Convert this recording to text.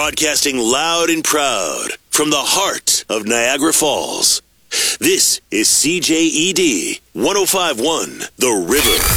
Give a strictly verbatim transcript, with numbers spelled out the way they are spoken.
Broadcasting loud and proud from the heart of Niagara Falls. This is C J E D one oh five point one The River.